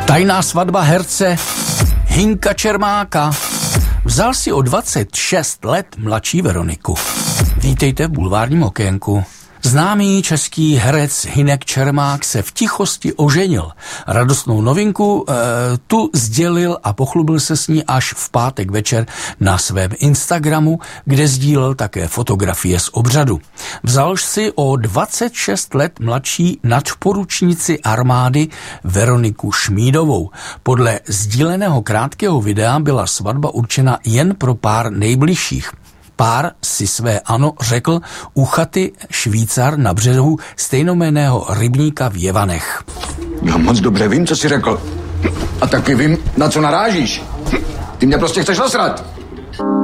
Tajná svatba herce Hinka Čermáka. Vzal si o 26 let mladší Veroniku. Vítejte v bulvárním okénku. Známý český herec Hinek Čermák se v tichosti oženil. Radostnou novinku tu sdělil a pochlubil se s ní až v pátek večer na svém Instagramu, kde sdílel také fotografie z obřadu. Vzal si o 26 let mladší nadporučnici armády Veroniku Šmídovou. Podle sdíleného krátkého videa byla svatba určena jen pro pár nejbližších. Pár si své ano řekl u chaty Švýcar na břehu stejnojmenného rybníka v Jevanech. Já moc dobře vím, co jsi řekl. A taky vím, na co narážíš. Ty mě prostě chceš nasrat.